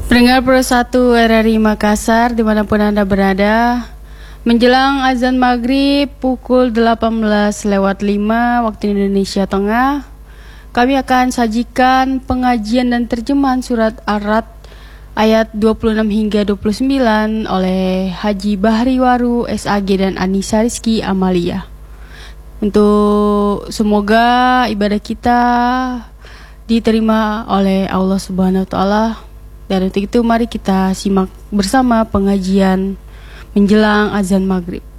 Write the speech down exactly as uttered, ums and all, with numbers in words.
Pendengar Pro satu R R I Makassar dimanapun Anda berada, menjelang azan maghrib pukul delapan belas lewat lima waktu Indonesia Tengah, kami akan sajikan pengajian dan terjemahan surat Ar-Ra'd ayat dua puluh enam hingga dua puluh sembilan oleh Haji Bahri Waru S A G dan Anissa Rizky Amalia. Untuk semoga ibadah kita diterima oleh Allah Subhanahu wa taala. Dan untuk itu mari kita simak bersama pengajian menjelang azan maghrib.